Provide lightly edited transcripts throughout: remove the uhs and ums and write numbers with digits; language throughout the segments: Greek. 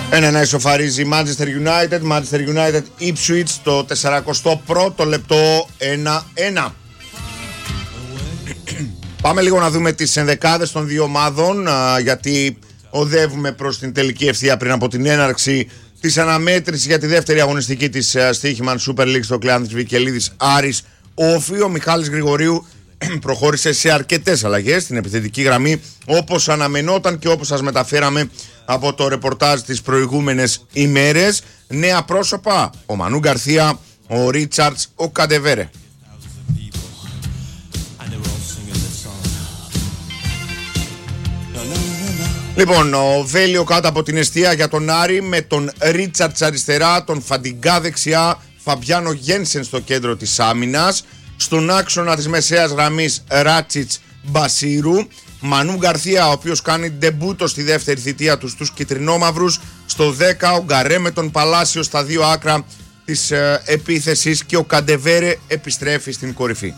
1-1 ισοφαρίζει Manchester United. Manchester United Ipswich το 41ο λεπτό. 1-1. Πάμε λίγο να δούμε τις ενδεκάδες των δύο ομάδων, γιατί οδεύουμε προς την τελική ευθεία πριν από την έναρξη της αναμέτρησης για τη δεύτερη αγωνιστική της Στοίχημαν Super League στο Κλεάνθης Βικελίδης Άρης Όφη. Ο Μιχάλης Γρηγορίου προχώρησε σε αρκετές αλλαγές στην επιθετική γραμμή, όπως αναμενόταν και όπως σας μεταφέραμε από το ρεπορτάζ τις προηγούμενες ημέρες. Νέα πρόσωπα: ο Μανού Γκαρθία, ο Ρίτσαρτς, ο Καντεβέρε. Λοιπόν, ο Βέλιο κάτω από την εστία για τον Άρη, με τον Ρίτσαρτς αριστερά, τον Φαντιγκά δεξιά, Φαμπιάνο Γένσεν στο κέντρο της άμυνας. Στον άξονα της μεσαίας γραμμής Ράτσιτς Μπασίρου. Μανού Γκαρθία, ο οποίος κάνει ντεμπούτο στη δεύτερη θητεία του στους κυτρινόμαυρους. Στο 10 ο Γκαρέ με τον Παλάσιο στα δύο άκρα της επίθεσης και ο Καντεβέρε επιστρέφει στην κορυφή.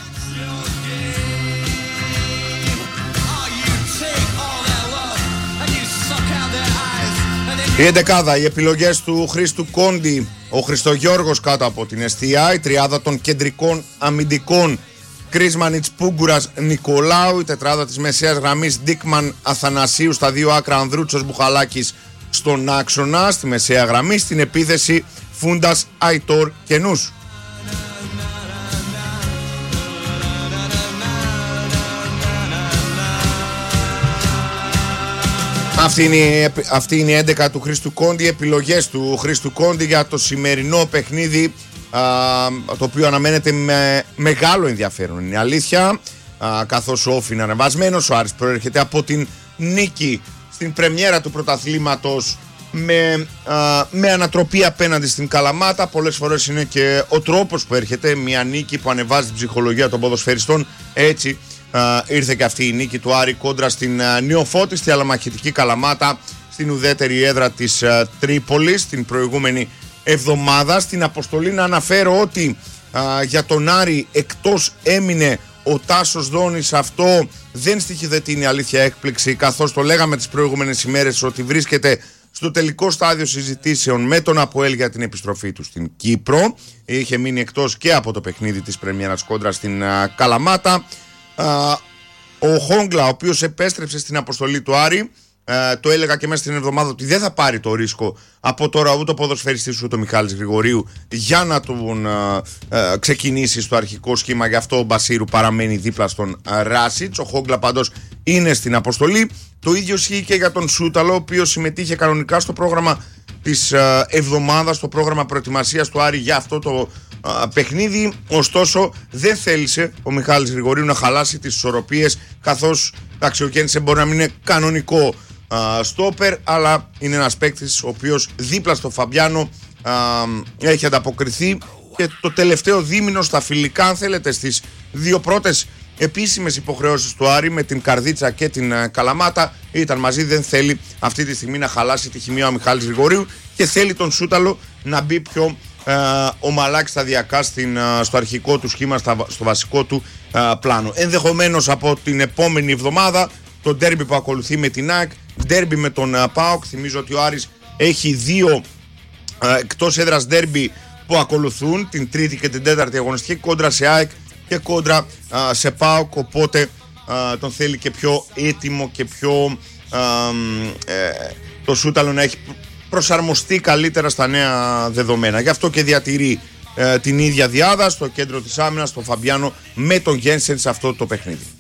Η εντεκάδα, οι επιλογές του Χρήστου Κόντι: ο Χριστογιώργος κάτω από την εστία, η τριάδα των κεντρικών αμυντικών Κρίσμανιτς, Πούγκουρας, Νικολάου, η τετράδα της μεσαίας γραμμής Ντίκμαν, Αθανασίου στα δύο άκρα, Ανδρούτσος, Μπουχαλάκης στον άξονα, στη μεσαία γραμμή, στην επίθεση Φούντας, Αϊτόρ και Νους. Αυτή είναι η 11 του Χρήστου Κόντι, οι επιλογές του Χρήστου Κόντι για το σημερινό παιχνίδι, το οποίο αναμένεται με μεγάλο ενδιαφέρον. Είναι αλήθεια, καθώς ο Όφη είναι ανεβασμένος, ο Άρης προέρχεται από την νίκη στην πρεμιέρα του πρωταθλήματος με ανατροπή απέναντι στην Καλαμάτα. Πολλές φορές είναι και ο τρόπος που έρχεται, μια νίκη που ανεβάζει την ψυχολογία των ποδοσφαιριστών. Έτσι ήρθε και αυτή η νίκη του Άρη κόντρα στην νεοφώτιστη αλλά μαχητική Καλαμάτα, στην ουδέτερη έδρα της Τρίπολης την προηγούμενη εβδομάδα. Στην αποστολή να αναφέρω ότι για τον Άρη εκτός έμεινε ο Τάσος Δόνης. Αυτό δεν στοιχειοθετεί αλήθεια έκπληξη, καθώς το λέγαμε τις προηγούμενες ημέρες ότι βρίσκεται στο τελικό στάδιο συζητήσεων με τον ΑΠΟΕΛ για την επιστροφή του στην Κύπρο. Είχε μείνει εκτός και από το παιχνίδι της πρεμιέρας κόντρα στην Καλαμάτα. Ο Χόγκλα, ο οποίος επέστρεψε στην αποστολή του Άρη, το έλεγα και μέσα στην εβδομάδα ότι δεν θα πάρει το ρίσκο από τώρα ούτε ο ποδοσφαιριστής ούτε ο Μιχάλης Γρηγορίου για να τον ξεκινήσει στο αρχικό σχήμα. Γι' αυτό ο Μπασίρου παραμένει δίπλα στον Ράσιτς. Ο Χόγκλα πάντως είναι στην αποστολή. Το ίδιο ισχύει και για τον Σούταλο, ο οποίος συμμετείχε κανονικά στο πρόγραμμα της εβδομάδας, στο πρόγραμμα προετοιμασίας του Άρη για αυτό το παιχνίδι. Ωστόσο δεν θέλησε ο Μιχάλης Γρηγορίου να χαλάσει τις ισορροπίες, καθώς ο Γένσεν μπορεί να μην είναι κανονικό στόπερ, αλλά είναι ένας παίκτης ο οποίος δίπλα στο Φαμπιάνο έχει ανταποκριθεί και το τελευταίο δίμηνο στα φιλικά, αν θέλετε, στις δύο πρώτες επίσημες υποχρεώσεις του Άρη με την Καρδίτσα και την Καλαμάτα ήταν μαζί. Δεν θέλει αυτή τη στιγμή να χαλάσει τη χημεία ο Μιχάλης Γρηγορίου και θέλει τον Σούταλο να μπει πιο ομαλά σταδιακά στο αρχικό του σχήμα, στο βασικό του πλάνο. Ενδεχομένως από την επόμενη εβδομάδα το ντέρμπι που ακολουθεί με την ΑΕΚ, ντέρμπι με τον ΠΑΟΚ. Θυμίζω ότι ο Άρης έχει δύο εκτός έδρας ντέρμπι που ακολουθούν, την τρίτη και την τέταρτη αγωνιστική, κόντρα σε ΑΕΚ και κόντρα σε ΠΑΟΚ, οπότε τον θέλει και πιο έτοιμο και πιο το Σούταλο να έχει προσαρμοστεί καλύτερα στα νέα δεδομένα. Γι' αυτό και διατηρεί την ίδια διάδα στο κέντρο της άμυνας, τον Φαμπιάνο με τον Γένσεν σε αυτό το παιχνίδι.